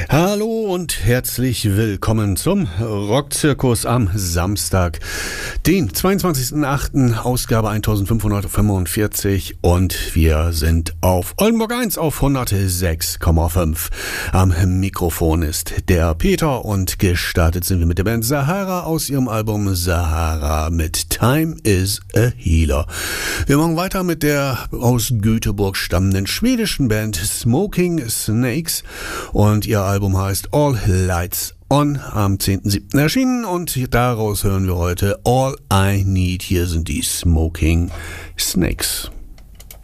Hallo und herzlich willkommen zum Rockzirkus am Samstag, den 22.08., Ausgabe 1545 und wir sind auf Oldenburg 1 auf 106,5. Am Mikrofon ist der Peter und gestartet sind wir mit der Band Sahara aus ihrem Album Sahara mit Time is a Healer. Wir machen weiter mit der aus Göteborg stammenden schwedischen Band Smoking Snakes und ihr Album heißt All Lights On, am 10.07. erschienen und daraus hören wir heute All I Need. Hier sind die Smoking Snakes.